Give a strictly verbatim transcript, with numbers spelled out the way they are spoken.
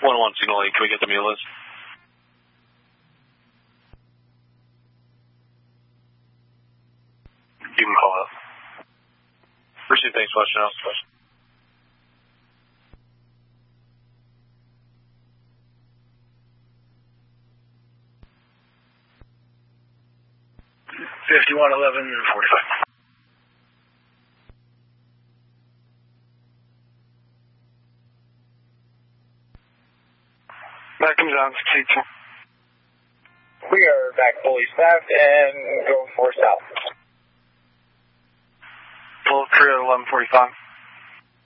one one Signal eight, can we get the mule list? You can call up. Appreciate it, thanks for watching out. fifty-one eleven forty-five. Back comes down, six eight two. We are back fully staffed and going for south. Full three at eleven forty-five.